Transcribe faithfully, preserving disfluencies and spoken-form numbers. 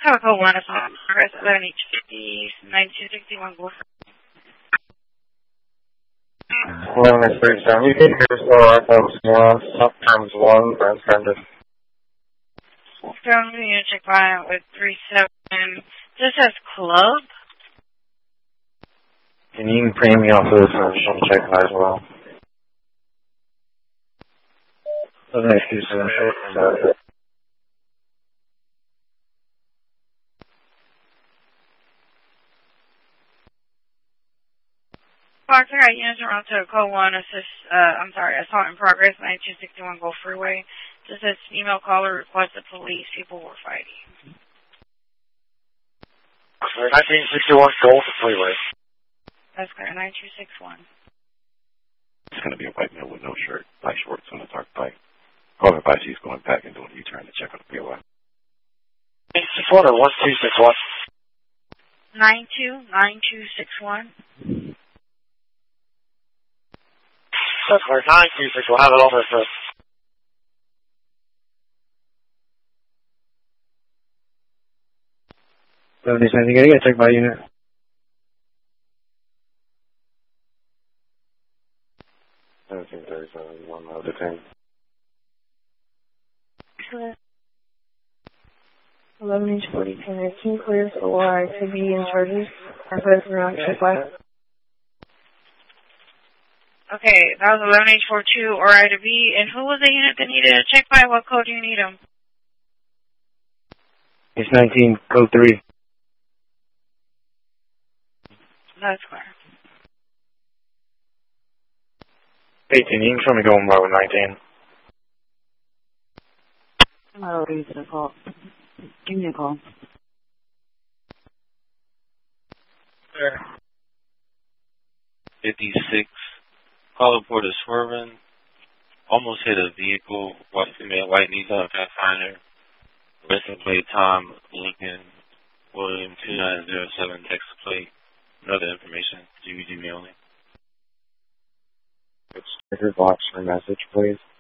Code one, it's on progress eleven H fifty, ninety-two sixty-one, go for eleven H thirty-seven, you can hear so I thought uh, up times one, that's kind of. So I'm going to check by with three seven. This says club. And you can print me off of this and she'll check that as well. eleven H thirty-seven. Fox, I got units around to code one, assist, uh, I'm sorry, assault in progress, ninety-two sixty-one Gulf Freeway. This says female caller requested police, people were fighting. nineteen sixty-one Gulf Freeway. That's clear, nine two six one. It's going to be a white male with no shirt, black shorts on a dark bike. Caller by she's going back and doing a U-turn to check on the P O I. six one or one two six one? nine two nine two six one. That's right, nine two six one, have it on there first. seventy-seven, you gotta get checked by unit. seventeen thirty-seven, one out of ten. eleven H forty, ten clears or I could be in charges. I put it around check by. Okay, that was eleven H forty-two or I to B. And who was the unit that needed a check by? What code do you need them? It's nineteen, code three. That's clear. eighteen, you can show me going by with nineteen. I'm not ready for the call. Give me a call. Sure. fifty-six. Caller port is swerving. Almost hit a vehicle. White female, white Nissan Pathfinder. License plate Tom Lincoln William two nine zero seven Texas plate. Another information. G B G me only. It's trigger box for message, please.